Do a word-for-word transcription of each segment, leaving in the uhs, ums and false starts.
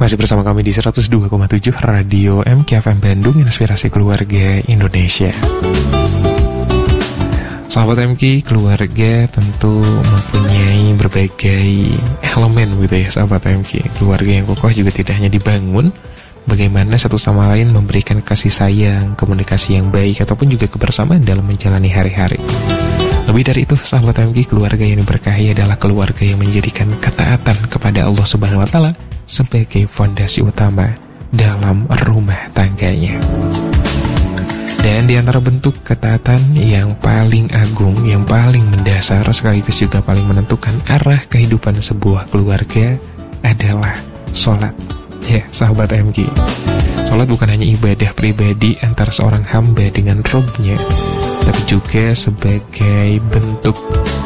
Masih bersama kami di seratus dua koma tujuh Radio M K F M Bandung, Inspirasi Keluarga Indonesia. Sahabat M K, keluarga tentu mempunyai berbagai elemen gitu ya sahabat M K. Keluarga yang kokoh juga tidak hanya dibangun bagaimana satu sama lain memberikan kasih sayang, komunikasi yang baik, ataupun juga kebersamaan dalam menjalani hari-hari. Lebih dari itu, sahabat M K, keluarga yang diberkahi adalah keluarga yang menjadikan ketaatan kepada Allah Subhanahu wa Ta'ala sebagai fondasi utama dalam rumah tangganya. Dan di antara bentuk ketaatan yang paling agung, yang paling mendasar, sekaligus juga paling menentukan arah kehidupan sebuah keluarga adalah sholat. Ya, sahabat M K, sholat bukan hanya ibadah pribadi antara seorang hamba dengan Robnya, tapi juga sebagai bentuk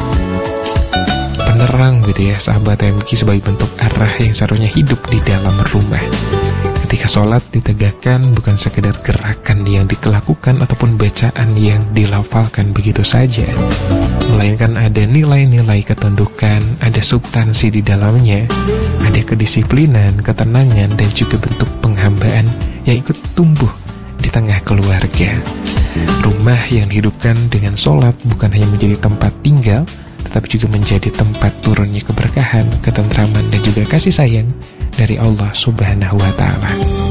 penerang gitu ya sahabat M K, sebagai bentuk arah yang seharusnya hidup di dalam rumah. Ketika sholat ditegakkan bukan sekedar gerakan yang dilakukan ataupun bacaan yang dilafalkan begitu saja, melainkan ada nilai-nilai ketundukan, ada substansi di dalamnya, ada kedisiplinan, ketenangan, dan juga bentuk penghambaan yang ikut tumbuh di tengah keluarga. Rumah yang dihidupkan dengan sholat bukan hanya menjadi tempat tinggal, tetapi juga menjadi tempat turunnya keberkahan, ketentraman, dan juga kasih sayang dari Allah Subhanahu wa Ta'ala.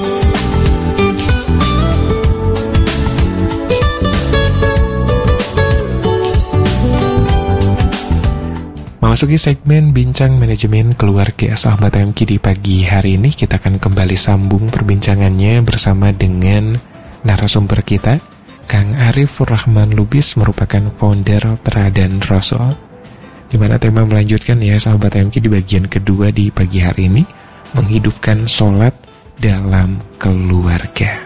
Memasuki segmen Bincang Manajemen Keluarga sahabat M K, di pagi hari ini kita akan kembali sambung perbincangannya bersama dengan narasumber kita, Kang Arif Rahman Lubis, merupakan founder Teladan Rasul, di mana tema melanjutkan ya sahabat M K di bagian kedua di pagi hari ini, menghidupkan sholat dalam keluarga.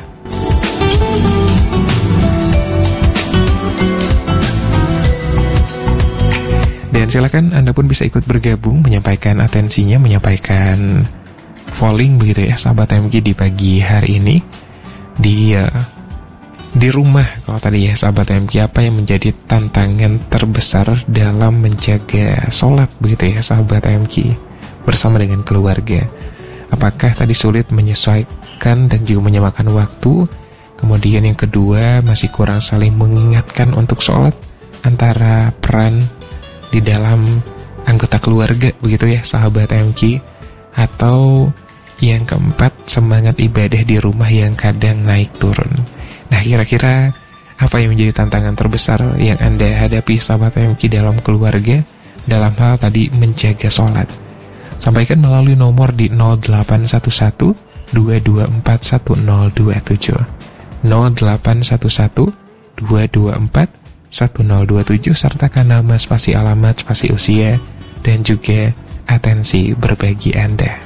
Dan silakan Anda pun bisa ikut bergabung, menyampaikan atensinya, menyampaikan polling begitu ya sahabat M K di pagi hari ini. Di uh, di rumah, kalau tadi ya sahabat M K, apa yang menjadi tantangan terbesar dalam menjaga sholat begitu ya sahabat M K bersama dengan keluarga? Apakah tadi sulit menyesuaikan dan juga menyamakan waktu? Kemudian yang kedua, masih kurang saling mengingatkan untuk sholat antara peran di dalam anggota keluarga begitu ya sahabat M K? Atau yang keempat, semangat ibadah di rumah yang kadang naik turun. Nah, kira-kira apa yang menjadi tantangan terbesar yang Anda hadapi sahabat M K dalam keluarga dalam hal tadi menjaga sholat? Sampaikan melalui nomor di nol delapan satu satu dua dua empat satu nol dua tujuh nol delapan satu satu dua dua empat satu nol dua tujuh, sertakan nama, spasi alamat, spasi usia, dan juga atensi berbagi Anda.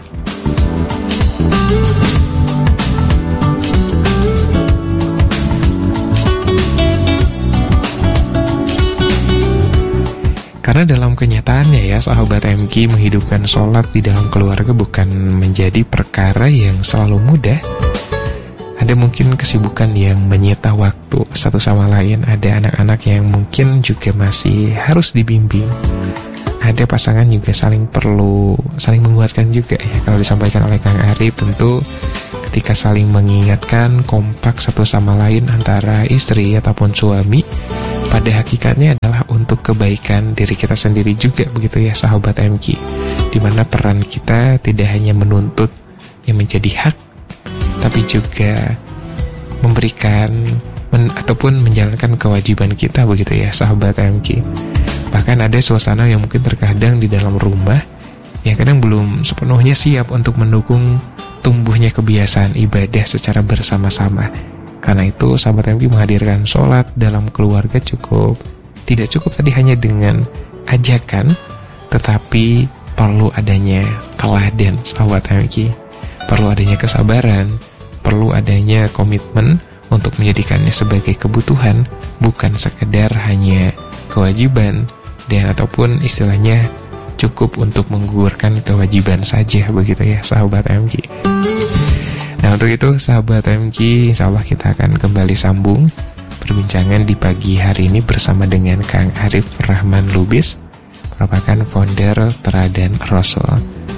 Karena dalam kenyataannya ya sahabat M K, menghidupkan sholat di dalam keluarga bukan menjadi perkara yang selalu mudah. Ada mungkin kesibukan yang menyita waktu satu sama lain, ada anak-anak yang mungkin juga masih harus dibimbing, ada pasangan juga saling perlu saling menguatkan juga ya. Kalau disampaikan oleh Kang Arif, tentu ketika saling mengingatkan, kompak satu sama lain antara istri ataupun suami, pada hakikatnya adalah untuk kebaikan diri kita sendiri juga begitu ya sahabat M K, dimana peran kita tidak hanya menuntut yang menjadi hak, tapi juga memberikan men, ataupun menjalankan kewajiban kita begitu ya sahabat M K. Bahkan ada suasana yang mungkin terkadang di dalam rumah yang kadang belum sepenuhnya siap untuk mendukung tumbuhnya kebiasaan ibadah secara bersama-sama. Karena itu sahabat M K, menghadirkan sholat dalam keluarga cukup tidak cukup tadi hanya dengan ajakan, tetapi perlu adanya teladan sahabat M K, perlu adanya kesabaran, perlu adanya komitmen untuk menjadikannya sebagai kebutuhan, bukan sekedar hanya kewajiban, dan ataupun istilahnya cukup untuk menggugurkan kewajiban saja begitu ya sahabat M K. Nah, untuk itu sahabat M K, insya Allah kita akan kembali sambung perbincangan di pagi hari ini bersama dengan Kang Arif Rahman Lubis, merupakan founder Teladan Rasul.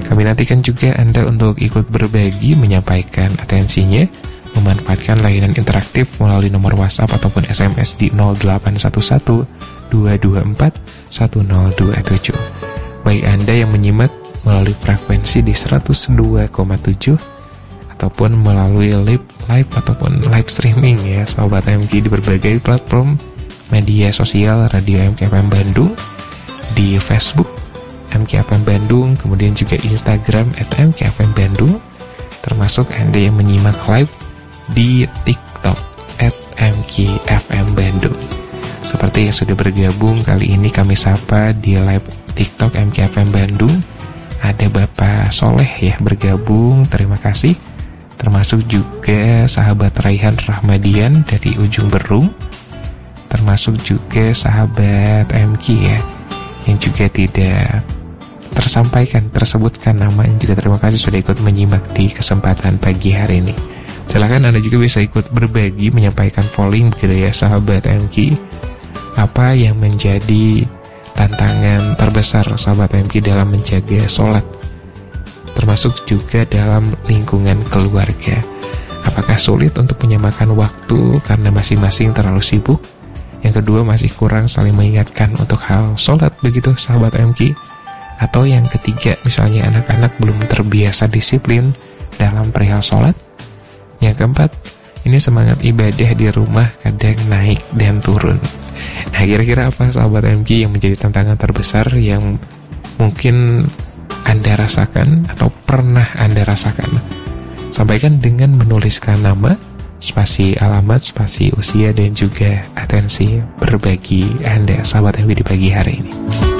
Kami nantikan juga Anda untuk ikut berbagi, menyampaikan atensinya, memanfaatkan layanan interaktif melalui nomor WhatsApp ataupun S M S di nol delapan satu satu dua dua empat satu nol dua tujuh. Baik Anda yang menyimak melalui frekuensi di seratus dua koma tujuh ataupun melalui live, live ataupun live streaming ya Sahabat M K di berbagai platform media sosial Radio M K F M Bandung, di Facebook M K F M Bandung, kemudian juga Instagram at M K F M Bandung, termasuk Anda yang menyimak live di TikTok at M K F M Bandung. Seperti yang sudah bergabung kali ini kami sapa di live TikTok M K F M Bandung, ada Bapak Soleh ya bergabung, terima kasih. Termasuk juga sahabat Raihan Rahmadian dari Ujung Berung, termasuk juga sahabat M K ya yang juga tidak tersampaikan, tersebutkan namanya, juga terima kasih sudah ikut menyimak di kesempatan pagi hari ini. Silakan Anda juga bisa ikut berbagi, menyampaikan polling begitu ya sahabat M K. Apa yang menjadi tantangan terbesar sahabat M K dalam menjaga sholat, termasuk juga dalam lingkungan keluarga? Apakah sulit untuk menyamakan waktu karena masing-masing terlalu sibuk? Yang kedua, masih kurang saling mengingatkan untuk hal sholat begitu sahabat M K? Atau yang ketiga, misalnya anak-anak belum terbiasa disiplin dalam perihal sholat? Yang keempat, ini semangat ibadah di rumah kadang naik dan turun. Nah, kira-kira apa sahabat M K yang menjadi tantangan terbesar yang mungkin Anda rasakan atau pernah Anda rasakan? Sampaikan dengan menuliskan nama, spasi alamat, spasi usia, dan juga atensi berbagi Anda sahabat M K di pagi hari ini.